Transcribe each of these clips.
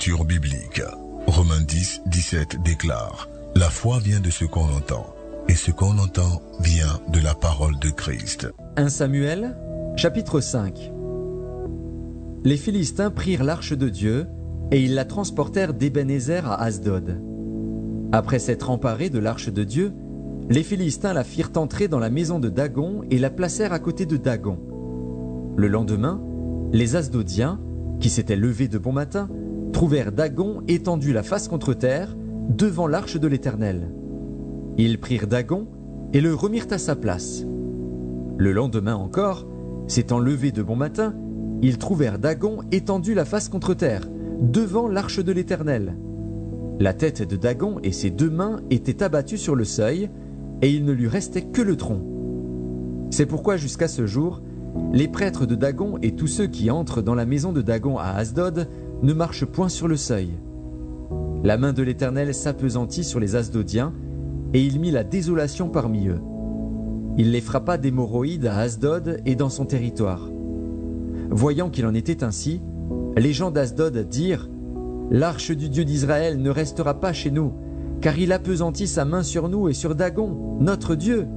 Lecture biblique. Romains 10, 17 déclare: La foi vient de ce qu'on entend, et ce qu'on entend vient de la parole de Christ. 1 Samuel, chapitre 5. Les Philistins prirent l'arche de Dieu, et ils la transportèrent d'Ébenézer à Asdod. Après s'être emparés de l'arche de Dieu, les Philistins la firent entrer dans la maison de Dagon et la placèrent à côté de Dagon. Le lendemain, les Asdodiens, qui s'étaient levés de bon matin, trouvèrent Dagon étendu la face contre terre, devant l'arche de l'Éternel. Ils prirent Dagon et le remirent à sa place. Le lendemain encore, s'étant levés de bon matin, ils trouvèrent Dagon étendu la face contre terre, devant l'arche de l'Éternel. La tête de Dagon et ses deux mains étaient abattues sur le seuil, et il ne lui restait que le tronc. C'est pourquoi jusqu'à ce jour, les prêtres de Dagon et tous ceux qui entrent dans la maison de Dagon à Asdod ne marchent point sur le seuil. La main de l'Éternel s'appesantit sur les Asdodiens, et il mit la désolation parmi eux. Il les frappa d'hémorroïdes à Asdod et dans son territoire. Voyant qu'il en était ainsi, les gens d'Asdod dirent: L'arche du Dieu d'Israël ne restera pas chez nous, car il appesantit sa main sur nous et sur Dagon, notre Dieu.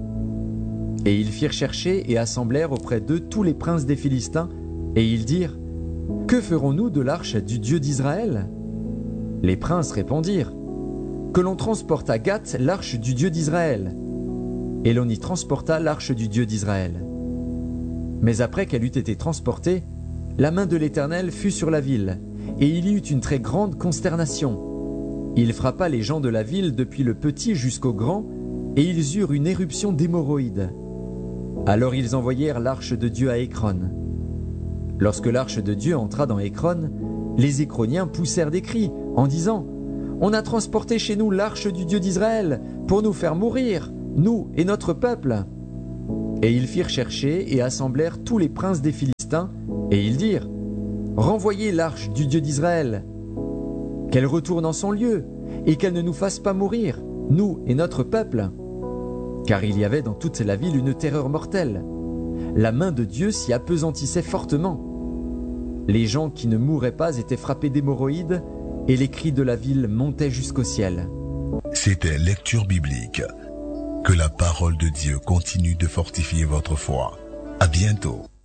Et ils firent chercher et assemblèrent auprès d'eux tous les princes des Philistins, et ils dirent: Que ferons-nous de l'arche du Dieu d'Israël? Les princes répondirent: Que l'on transporte à Gath l'arche du Dieu d'Israël. Et l'on y transporta l'arche du Dieu d'Israël. Mais après qu'elle eut été transportée, la main de l'Éternel fut sur la ville, et il y eut une très grande consternation. Il frappa les gens de la ville depuis le petit jusqu'au grand, et ils eurent une éruption d'hémorroïdes. Alors ils envoyèrent l'arche de Dieu à Écron. Lorsque l'arche de Dieu entra dans Écron, les Écroniens poussèrent des cris, en disant: On a transporté chez nous l'arche du Dieu d'Israël, pour nous faire mourir, nous et notre peuple. Et ils firent chercher et assemblèrent tous les princes des Philistins, et ils dirent: Renvoyez l'arche du Dieu d'Israël, qu'elle retourne en son lieu, et qu'elle ne nous fasse pas mourir, nous et notre peuple. Car il y avait dans toute la ville une terreur mortelle. La main de Dieu s'y appesantissait fortement. Les gens qui ne mouraient pas étaient frappés d'hémorroïdes, et les cris de la ville montaient jusqu'au ciel. C'était Lecture biblique. Que la parole de Dieu continue de fortifier votre foi. À bientôt.